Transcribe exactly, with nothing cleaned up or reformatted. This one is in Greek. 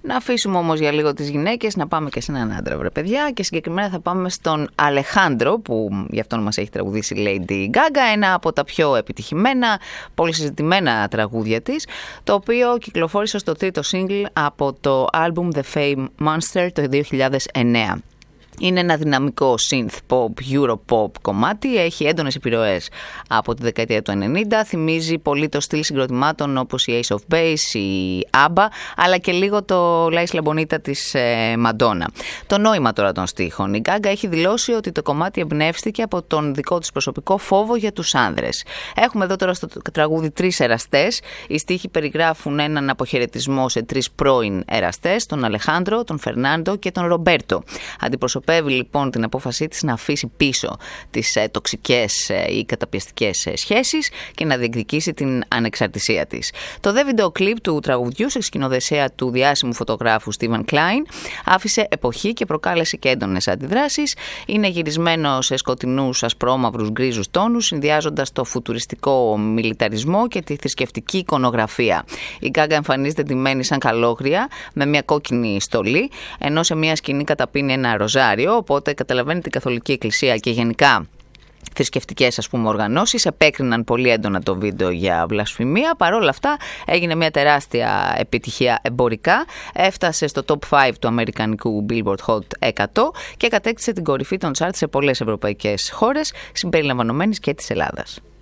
Να αφήσουμε όμως για λίγο τις γυναίκες, να πάμε και σε έναν άντρα, βρε παιδιά, και συγκεκριμένα θα πάμε στον Αλεχάντρο, που γι' αυτόν μας έχει τραγουδήσει η Lady Gaga, ένα από τα πιο επιτυχημένα, πολύ συζητημένα τραγούδια της, το οποίο κυκλοφόρησε στο τρίτο single από το album The Fame Monster το δύο χιλιάδες εννέα. Είναι ένα δυναμικό synth pop, europop κομμάτι, έχει έντονες επιρροές από τη δεκαετία του ενενήντα, θυμίζει πολύ το στυλ συγκροτημάτων όπως η Ace of Base, η ABBA, αλλά και λίγο το La Isla Bonita της ε, Madonna. Το νόημα τώρα των στίχων. Η Gaga έχει δηλώσει ότι το κομμάτι εμπνεύστηκε από τον δικό της προσωπικό φόβο για τους άνδρες. Έχουμε εδώ τώρα στο τραγούδι τρεις εραστές. Οι στίχοι περιγράφουν έναν αποχαιρετισμό σε τρεις πρώην εραστές, τον Αλεχάντρο, τον Φερνάντο και τον Ρομπέρτο. Αντιπροσωπεύει λοιπόν την απόφασή της να αφήσει πίσω τις ε, τοξικές ε, ή καταπιεστικές ε, σχέσεις και να διεκδικήσει την ανεξαρτησία της. Το δε βίντεο κλιπ του τραγουδιού, σε σκηνοθεσία του διάσημου φωτογράφου Steven Klein, άφησε εποχή και προκάλεσε και έντονες αντιδράσεις. Είναι γυρισμένο σε σκοτεινούς, ασπρόμαυρους, γκρίζους τόνους, συνδυάζοντας το φουτουριστικό μιλιταρισμό και τη θρησκευτική εικονογραφία. Η Gaga εμφανίζεται ντυμένη σαν καλόγρια με μια κόκκινη στολή, ενώ σε μια σκηνή καταπίνει ένα ροζάρι. Οπότε καταλαβαίνει την Καθολική Εκκλησία και γενικά θρησκευτικές, ας πούμε, οργανώσεις επέκριναν πολύ έντονα το βίντεο για βλασφημία. Παρ' όλα αυτά έγινε μια τεράστια επιτυχία εμπορικά, έφτασε στο top πέντε του αμερικανικού Billboard Hot εκατό και κατέκτησε την κορυφή των charts σε πολλές ευρωπαϊκές χώρες συμπεριλαμβανομένης και της Ελλάδας.